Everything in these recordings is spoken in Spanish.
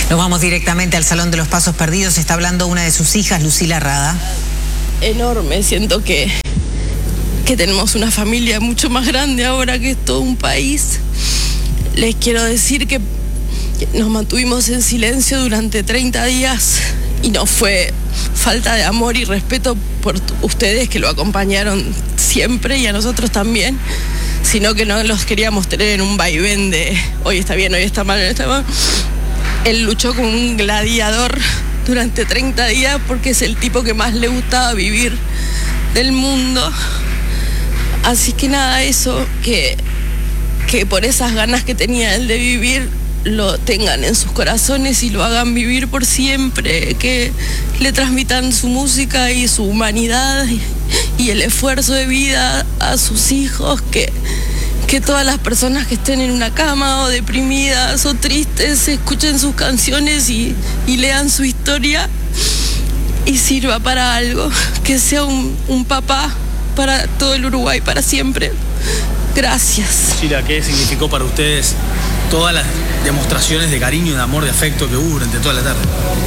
Nos vamos directamente al Salón de los Pasos Perdidos. Está hablando una de sus hijas, Lucila Rada. Enorme, siento que tenemos una familia mucho más grande ahora que es todo un país. Les quiero decir que nos mantuvimos en silencio durante 30 días y no fue falta de amor y respeto por ustedes que lo acompañaron siempre y a nosotros también, sino que no los queríamos tener en un vaivén de hoy está bien, hoy está mal, hoy está mal. Él luchó como un gladiador durante 30 días porque es el tipo que más le gustaba vivir del mundo. Así que nada, eso, que por esas ganas que tenía él de vivir, lo tengan en sus corazones y lo hagan vivir por siempre, que le transmitan su música y su humanidad y el esfuerzo de vida a sus hijos, que todas las personas que estén en una cama o deprimidas o tristes escuchen sus canciones y lean su historia y sirva para algo, que sea un papá para todo el Uruguay, para siempre. Gracias. Lucila, ¿qué significó para ustedes todas las demostraciones de cariño, de amor, de afecto que hubo durante toda la tarde?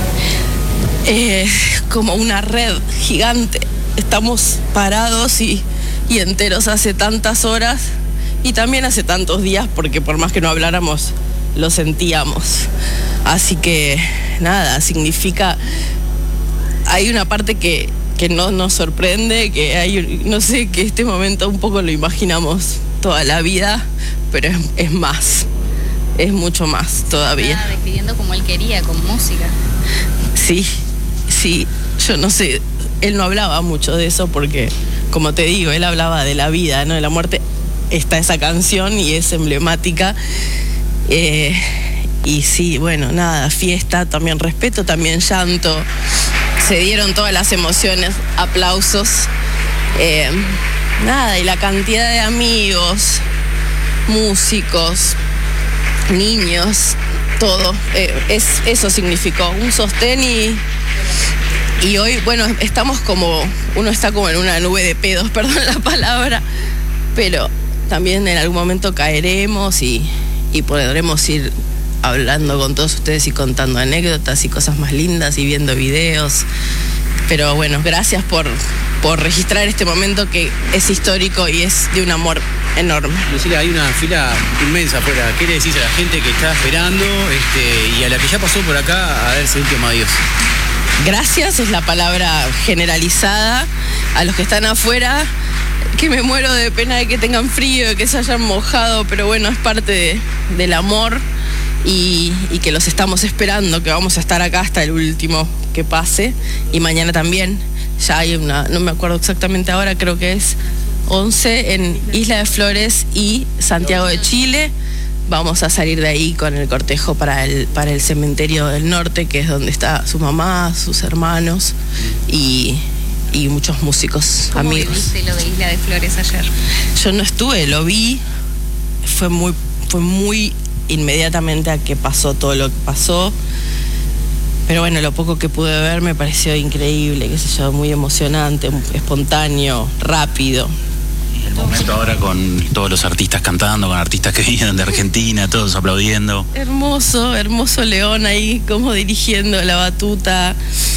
Como una red gigante. Estamos parados y enteros hace tantas horas y también hace tantos días, porque por más que no habláramos, lo sentíamos. Así que nada, significa... Hay una parte que no nos sorprende, que hay, no sé, que este momento un poco lo imaginamos toda la vida, pero es más, es mucho más todavía. Estaba despidiendo como él quería, con música. Sí, yo no sé, él no hablaba mucho de eso porque, como te digo, él hablaba de la vida, ¿no? De la muerte. Está esa canción y es emblemática. Y sí, bueno, nada, fiesta, también respeto, también llanto. Se dieron todas las emociones, aplausos. Nada, y la cantidad de amigos, músicos, niños, todo. Eso significó un sostén y hoy, bueno, estamos como, uno está como en una nube de pedos, perdón la palabra, pero también en algún momento caeremos y podremos ir hablando con todos ustedes y contando anécdotas y cosas más lindas y viendo videos. Pero bueno, gracias por registrar este momento que es histórico y es de un amor enorme. Lucila, hay una fila inmensa afuera. ¿Qué le decís a la gente que está esperando y a la que ya pasó por acá a dar ese último adiós? Gracias es la palabra generalizada. A los que están afuera, que me muero de pena de que tengan frío, de que se hayan mojado, pero bueno, es parte del amor y que los estamos esperando, que vamos a estar acá hasta el último que pase y mañana también. Ya hay no me acuerdo exactamente ahora, creo que es 11 en Isla de Flores y Santiago de Chile. Vamos a salir de ahí con el cortejo para el cementerio del norte, que es donde está su mamá, sus hermanos y muchos músicos, ¿Cómo amigos. viste lo de Isla de Flores ayer? Yo no estuve, lo vi, fue muy inmediatamente a que pasó todo lo que pasó. Pero bueno, lo poco que pude ver me pareció increíble, qué sé yo, muy emocionante, espontáneo, rápido. El momento ahora con todos los artistas cantando, con artistas que vinieron de Argentina, todos aplaudiendo. Hermoso León ahí como dirigiendo la batuta.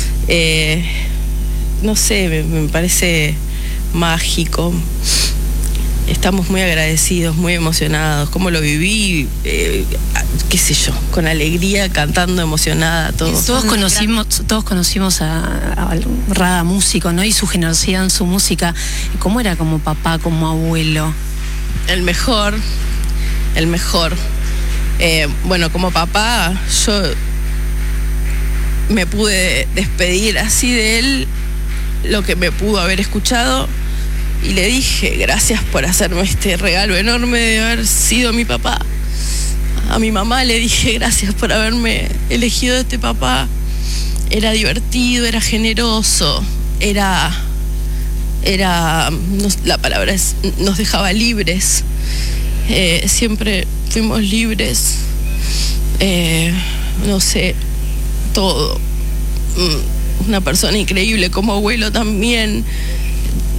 No sé, me parece mágico. Estamos muy agradecidos, muy emocionados. Cómo lo viví, qué sé yo, con alegría, cantando, emocionada, todos. Todos conocimos a Rada músico, ¿no? Y su generosidad en su música. ¿Cómo era como papá, como abuelo? El mejor. Bueno, como papá, yo me pude despedir así de él, lo que me pudo haber escuchado. Y le dije, gracias por hacerme este regalo enorme de haber sido mi papá. A mi mamá le dije, gracias por haberme elegido este papá. Era divertido, era generoso, la palabra es, nos dejaba libres. Siempre fuimos libres. No sé, todo. Una persona increíble, como abuelo también.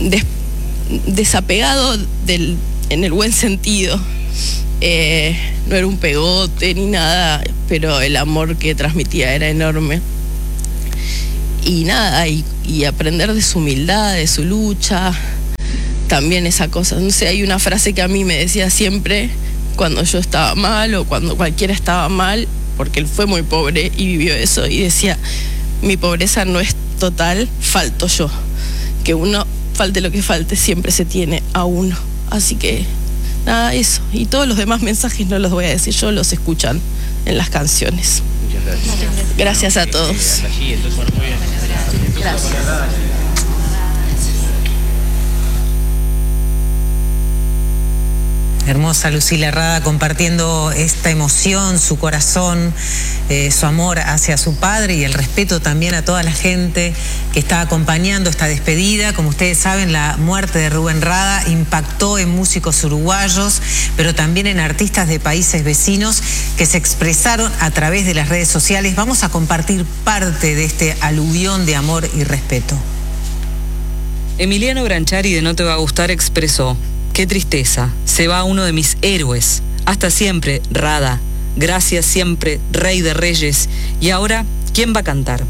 Desapegado en el buen sentido. no era un pegote ni nada, pero el amor que transmitía era enorme. Y nada, y aprender de su humildad, de su lucha, también esa cosa. No sé, hay una frase que a mí me decía siempre cuando yo estaba mal o cuando cualquiera estaba mal, porque él fue muy pobre y vivió eso, y decía, mi pobreza no es total, falto yo. Que uno, falte lo que falte, siempre se tiene a uno. Así que nada, eso. Y todos los demás mensajes no los voy a decir yo, los escuchan en las canciones. Muchas gracias. Gracias a todos. Hasta allí, entonces, bueno, muy bien. Gracias. Hermosa Lucila Rada compartiendo esta emoción, su corazón, su amor hacia su padre y el respeto también a toda la gente que está acompañando esta despedida. Como ustedes saben, la muerte de Rubén Rada impactó en músicos uruguayos, pero también en artistas de países vecinos que se expresaron a través de las redes sociales. Vamos a compartir parte de este aluvión de amor y respeto. Emiliano Branchari de No Te Va a Gustar expresó: qué tristeza, se va uno de mis héroes. Hasta siempre, Rada. Gracias siempre, rey de reyes. Y ahora, ¿quién va a cantar?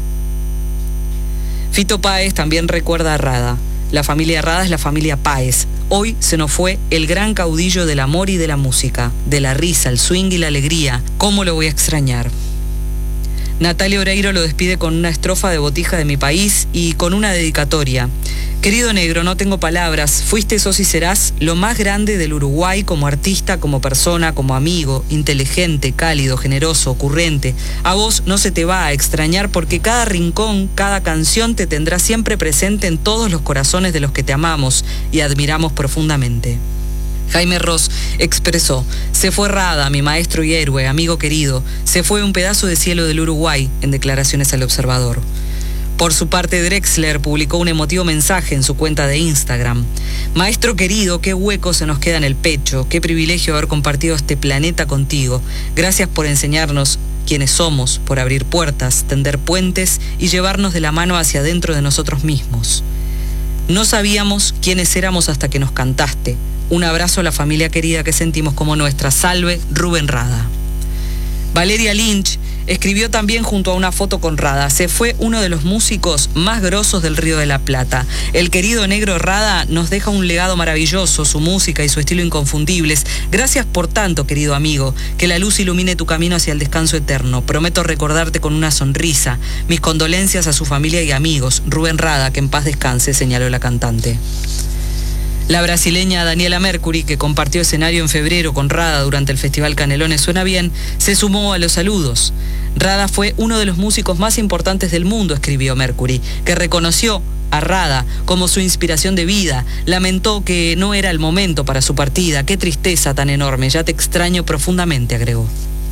Fito Páez también recuerda a Rada. La familia Rada es la familia Páez. Hoy se nos fue el gran caudillo del amor y de la música, de la risa, el swing y la alegría. ¿Cómo lo voy a extrañar? Natalia Oreiro lo despide con una estrofa de Botija de mi país y con una dedicatoria. Querido negro, no tengo palabras, fuiste, sos y serás lo más grande del Uruguay como artista, como persona, como amigo, inteligente, cálido, generoso, ocurrente. A vos no se te va a extrañar porque cada rincón, cada canción te tendrá siempre presente en todos los corazones de los que te amamos y admiramos profundamente. Jaime Ross expresó: se fue Rada, mi maestro y héroe, amigo querido, se fue un pedazo de cielo del Uruguay, en declaraciones al Observador. Por su parte, Drexler publicó un emotivo mensaje en su cuenta de Instagram. Maestro querido, qué hueco se nos queda en el pecho, qué privilegio haber compartido este planeta contigo. Gracias por enseñarnos quiénes somos, por abrir puertas, tender puentes y llevarnos de la mano hacia adentro de nosotros mismos. No sabíamos quiénes éramos hasta que nos cantaste. Un abrazo a la familia querida que sentimos como nuestra. Salve, Rubén Rada. Valeria Lynch escribió también junto a una foto con Rada: se fue uno de los músicos más grosos del Río de la Plata. El querido negro Rada nos deja un legado maravilloso, su música y su estilo inconfundibles. Gracias por tanto, querido amigo. Que la luz ilumine tu camino hacia el descanso eterno. Prometo recordarte con una sonrisa. Mis condolencias a su familia y amigos. Rubén Rada, que en paz descanse, señaló la cantante. La brasileña Daniela Mercury, que compartió escenario en febrero con Rada durante el Festival Canelones Suena Bien, se sumó a los saludos. Rada fue uno de los músicos más importantes del mundo, escribió Mercury, que reconoció a Rada como su inspiración de vida. Lamentó que no era el momento para su partida. Qué tristeza tan enorme, ya te extraño profundamente, agregó.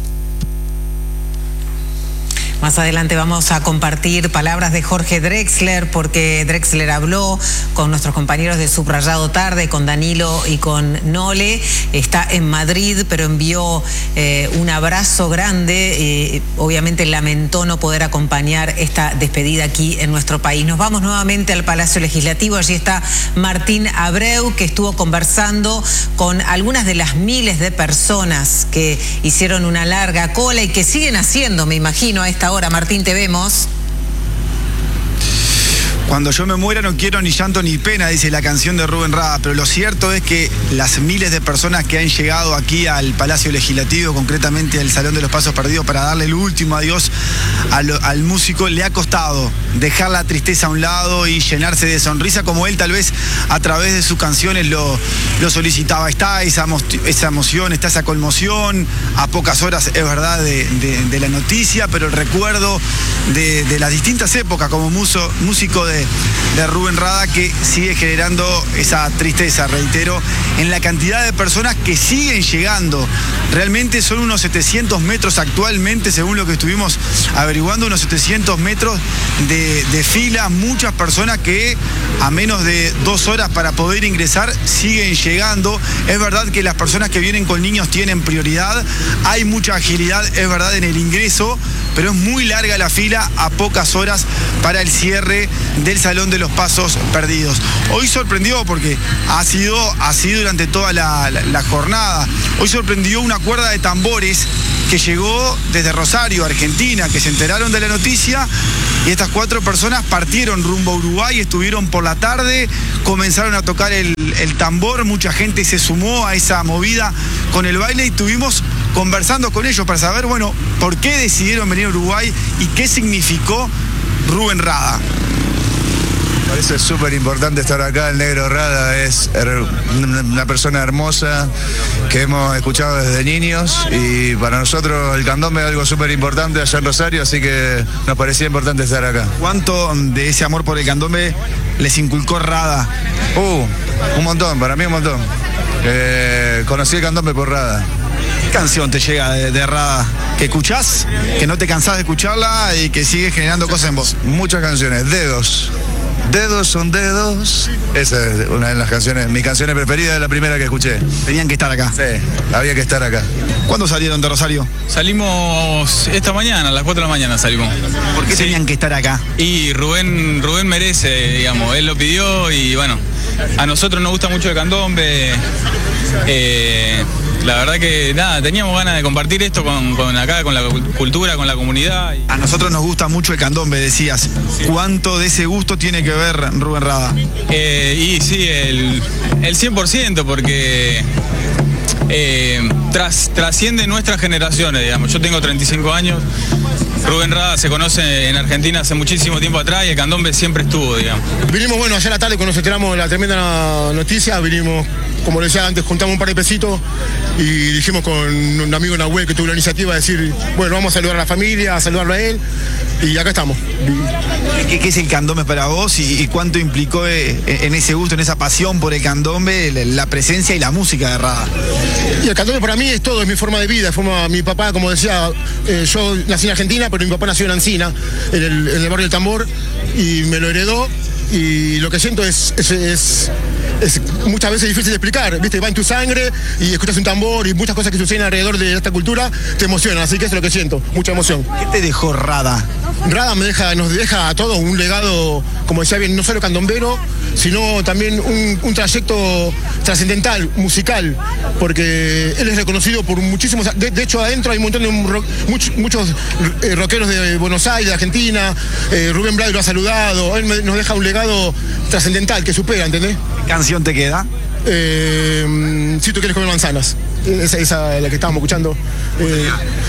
Más adelante vamos a compartir palabras de Jorge Drexler, porque Drexler habló con nuestros compañeros de Subrayado Tarde, con Danilo y con Nole. Está en Madrid, pero envió un abrazo grande. Obviamente lamentó no poder acompañar esta despedida aquí en nuestro país. Nos vamos nuevamente al Palacio Legislativo. Allí está Martín Abreu, que estuvo conversando con algunas de las miles de personas que hicieron una larga cola y que siguen haciendo, me imagino, a esta hora. Martín, te vemos. Cuando yo me muera no quiero ni llanto ni pena, dice la canción de Rubén Rada, pero lo cierto es que las miles de personas que han llegado aquí al Palacio Legislativo, concretamente al Salón de los Pasos Perdidos, para darle el último adiós al músico, le ha costado dejar la tristeza a un lado y llenarse de sonrisa, como él tal vez a través de sus canciones lo solicitaba. Está esa emoción, está esa conmoción, a pocas horas, es verdad, de la noticia, pero el recuerdo de las distintas épocas como músico de Rubén Rada, que sigue generando esa tristeza, reitero, en la cantidad de personas que siguen llegando. Realmente son unos 700 metros actualmente, según lo que estuvimos averiguando, unos 700 metros de fila, muchas personas que a menos de 2 horas para poder ingresar siguen llegando. Es verdad que las personas que vienen con niños tienen prioridad, hay mucha agilidad, es verdad, en el ingreso, pero es muy larga la fila a pocas horas para el cierre del Salón de los Pasos Perdidos. Hoy sorprendió porque ha sido así durante toda la jornada. Hoy sorprendió una cuerda de tambores que llegó desde Rosario, Argentina, que se enteraron de la noticia, y estas 4 personas partieron rumbo a Uruguay, estuvieron por la tarde, comenzaron a tocar el tambor, mucha gente se sumó a esa movida con el baile y estuvimos conversando con ellos para saber, bueno, por qué decidieron venir a Uruguay y qué significó Rubén Rada. Me parece súper importante estar acá. El Negro Rada es una persona hermosa que hemos escuchado desde niños, y para nosotros el candombe es algo súper importante allá en Rosario, así que nos parecía importante estar acá. ¿Cuánto de ese amor por el candombe les inculcó Rada? Un montón, para mí un montón. Conocí el candombe por Rada. ¿Qué canción te llega de Rada? ¿Que escuchás? ¿Que no te cansás de escucharla y que sigue generando cosas en vos? Muchas canciones. Dedos son dedos. Esa es una de las canciones, mis canciones preferidas, es la primera que escuché. Tenían que estar acá. Sí, había que estar acá. ¿Cuándo salieron de Rosario? Salimos esta mañana, a las 4 de la mañana salimos. ¿Por qué tenían que estar acá? Y Rubén merece, digamos, él lo pidió y bueno, a nosotros nos gusta mucho el candombe. La verdad que nada, teníamos ganas de compartir esto con acá, con la cultura, con la comunidad. A nosotros nos gusta mucho el candombe, decías. Sí. ¿Cuánto de ese gusto tiene que ver Rubén Rada? Y sí, el 100%, porque trasciende nuestras generaciones, digamos. Yo tengo 35 años. Rubén Rada se conoce en Argentina hace muchísimo tiempo atrás y el candombe siempre estuvo, digamos. Vinimos, bueno, ayer a la tarde cuando nos enteramos de la tremenda noticia, vinimos, como le decía antes, juntamos un par de pesitos y dijimos con un amigo Nahuel que tuvo la iniciativa de decir, bueno, vamos a saludar a la familia, a saludarlo a él, y acá estamos. ¿Qué es el candombe para vos y cuánto implicó en ese gusto, en esa pasión por el candombe, la presencia y la música de Rada? Y el candombe para mí es todo, es mi forma de vida, mi papá, como decía, yo nací en Argentina, pero mi papá nació en Ancina, en el barrio del Tambor, y me lo heredó, y lo que siento es muchas veces difícil de explicar, ¿viste? Va en tu sangre y escuchas un tambor y muchas cosas que suceden alrededor de esta cultura te emocionan, así que eso es lo que siento, mucha emoción. ¿Qué te dejó Rada? Rada nos deja a todos un legado, como decía bien, no solo candombero, sino también un trayecto trascendental, musical, porque él es reconocido por muchísimos... De hecho, adentro hay un montón de muchos rockeros de Buenos Aires, de Argentina, Rubén Blades lo ha saludado, él nos deja un legado trascendental que supera, ¿entendés? ¿Qué canción te queda? Si tú quieres comer manzanas. Esa es la que estábamos escuchando.